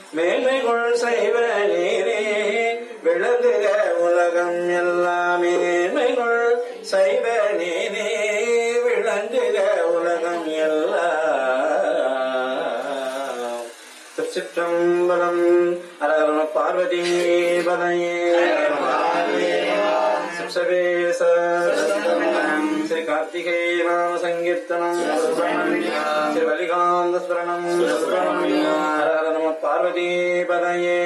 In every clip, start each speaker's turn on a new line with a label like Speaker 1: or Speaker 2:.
Speaker 1: மேன்மைகள் சைவ நீரே விளங்குக உலகம் எல்லாம். மேன்மைகள் சைவ நீரே விளங்குக உலகம் எல்லாம். திருச்சிற்றம்பலம். அரகர பார்வதி பதையே ஸ்ரீ கார்த்திகை நாம சங்கீர்த்தனம் ஸ்ரீ வலிகாந்த ஸ்மரணம். ஹர நம பார்வதி பதையே.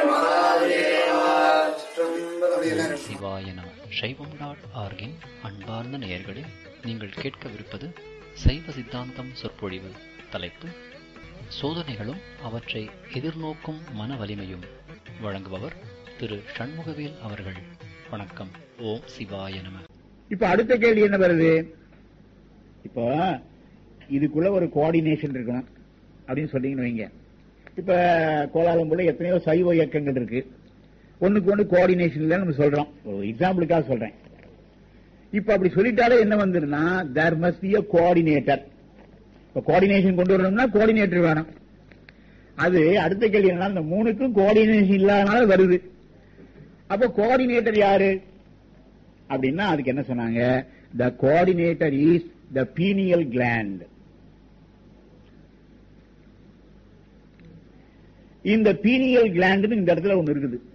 Speaker 2: சிவாய நம. சைவம்.org-இன் அன்பார்ந்த நேயர்களே, நீங்கள் கேட்கவிருப்பது சைவ சித்தாந்தம் சொற்பொழிவு. தலைப்பு சோதனைகளும் அவற்றை எதிர்நோக்கும் மன வலிமையும். வழங்குபவர் திரு சண்முகவேல் அவர்கள். வணக்கம். ஓம் சிவாய நம.
Speaker 3: இப்ப அடுத்த கேள்வி என்ன வருது? இப்போ இதுக்குள்ள ஒரு கோஆர்டினேஷன் இருக்கணும் அப்படின்னு சொன்னீங்கன்னு வைங்க. இப்ப கோலாலம்பூர்ல எத்தனையோ சைவ இயக்கங்கள் இருக்கு. ஒண்ணுக்கு ஒண்ணு கோஆர்டினேஷன் இல்ல நம்ம சொல்றோம். ஒரு எக்ஸாம்பிளுக்காக சொல்றேன். இப்ப அப்படி சொல்லிட்டாலே என்ன வந்துருன்னா, there must be a coordinator. இப்ப கோஆர்டினேஷன் கொண்டு வரணும்னா கோஆர்டினேட்டர் வேணும். அது அடுத்த கேள்வி என்னன்னா, இந்த மூணுக்கும் கோஆர்டினேஷன் இல்லாதனால வருது. அப்ப கோஆர்டினேட்டர் யாரு அப்படின்னா அதுக்கு என்ன சொன்னாங்க? the coordinator is the pineal gland. இந்த pineal gland இந்த இடத்துல ஒண்ணு இருக்குது.